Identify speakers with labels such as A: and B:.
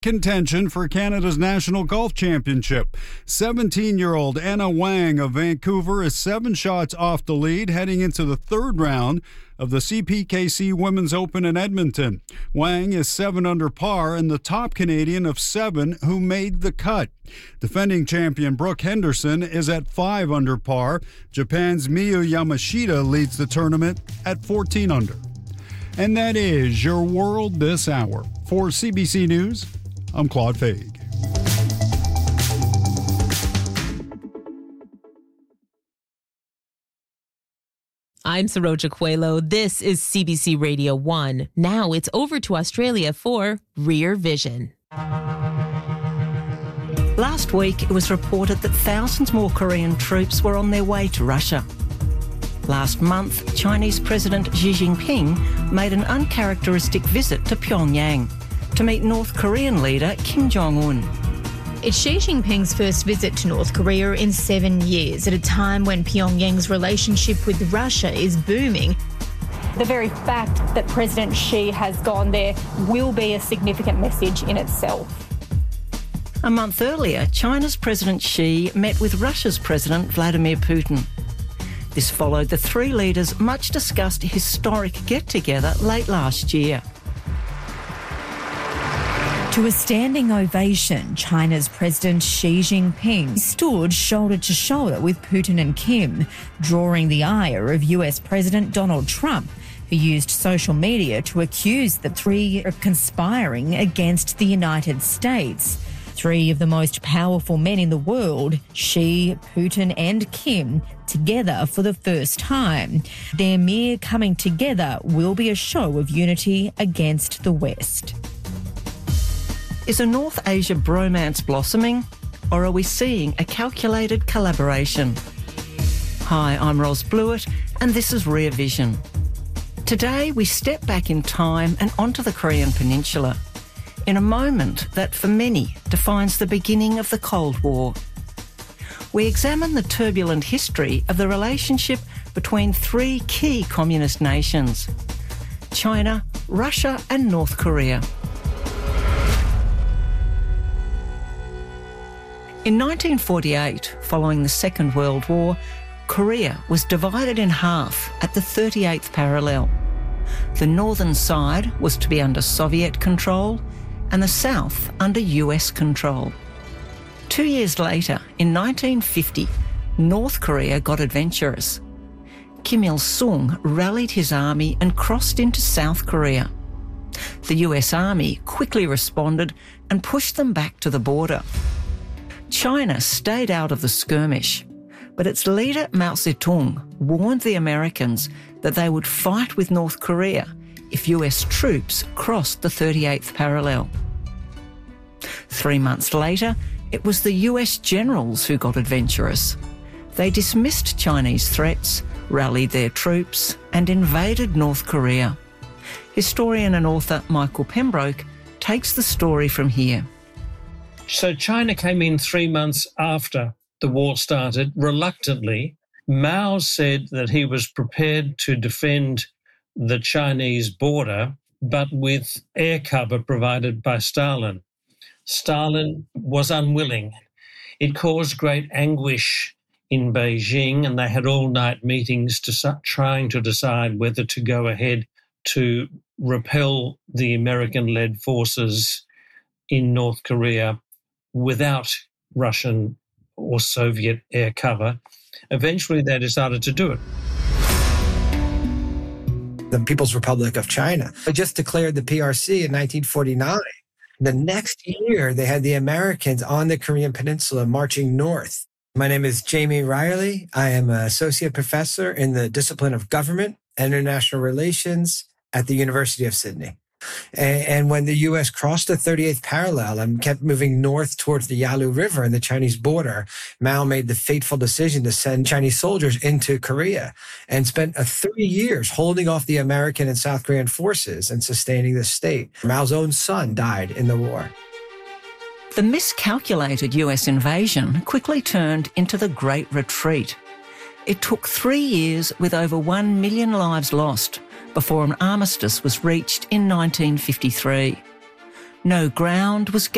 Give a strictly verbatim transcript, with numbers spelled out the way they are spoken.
A: contention for Canada's National Golf Championship. seventeen-year-old Anna Wang of Vancouver is seven shots off the lead heading into the third round of the C P K C Women's Open in Edmonton. Wang is seven under par and the top Canadian of seven who made the cut. Defending champion Brooke Henderson is at five under par. Japan's Miyu Yamashita leads the tournament at fourteen under. And that is your world this hour. For C B C News, I'm Claude Faig.
B: I'm Saroja Coelho. This is C B C Radio one. Now it's over to Australia for Rear Vision.
C: Last week, it was reported that thousands more Korean troops were on their way to Russia. Last month, Chinese President Xi Jinping made an uncharacteristic visit to Pyongyang to meet North Korean leader Kim Jong-un.
D: It's Xi Jinping's first visit to North Korea in seven years, at a time when Pyongyang's relationship with Russia is booming.
E: The very fact that President Xi has gone there will be a significant message in itself.
C: A month earlier, China's President Xi met with Russia's President Vladimir Putin. This followed the three leaders' much-discussed historic get-together late last year.
F: To a standing ovation, China's President Xi Jinping stood shoulder to shoulder with Putin and Kim, drawing the ire of U S President Donald Trump, who used social media to accuse the three of conspiring against the United States. Three of the most powerful men in the world, Xi, Putin and Kim, together for the first time. Their mere coming together will be a show of unity against the West.
C: Is a North Asia bromance blossoming, or are we seeing a calculated collaboration? Hi, I'm Ros Blewett, and this is Rear Vision. Today, we step back in time and onto the Korean Peninsula, in a moment that, for many, defines the beginning of the Cold War. We examine the turbulent history of the relationship between three key communist nations: China, Russia and North Korea. In nineteen forty-eight, following the Second World War, Korea was divided in half at the thirty-eighth parallel. The northern side was to be under Soviet control and the south under U S control. Two years later, in nineteen fifty, North Korea got adventurous. Kim Il-sung rallied his army and crossed into South Korea. The U S Army quickly responded and pushed them back to the border. China stayed out of the skirmish, but its leader Mao Zedong warned the Americans that they would fight with North Korea if U S troops crossed the thirty-eighth parallel. Three months later, it was the U S generals who got adventurous. They dismissed Chinese threats, rallied their troops, and invaded North Korea. Historian and author Michael Pembroke takes the story from here.
G: So China came in three months after the war started, reluctantly. Mao said that he was prepared to defend the Chinese border, but with air cover provided by Stalin. Stalin was unwilling. It caused great anguish in Beijing, and they had all-night meetings to trying to decide whether to go ahead to repel the American-led forces in North Korea without Russian or Soviet air cover. Eventually, they decided to do it.
H: The People's Republic of China just declared the P R C in nineteen forty-nine. The next year, they had the Americans on the Korean Peninsula marching north. My name is Jamie Riley. I am an associate professor in the discipline of government and international relations at the University of Sydney. And when the U S crossed the thirty-eighth parallel and kept moving north towards the Yalu River and the Chinese border, Mao made the fateful decision to send Chinese soldiers into Korea and spent uh, three years holding off the American and South Korean forces and sustaining the state. Mao's own son died in the war.
C: The miscalculated U S invasion quickly turned into the Great Retreat. It took three years with over one million lives lost before an armistice was reached in nineteen fifty-three. No ground was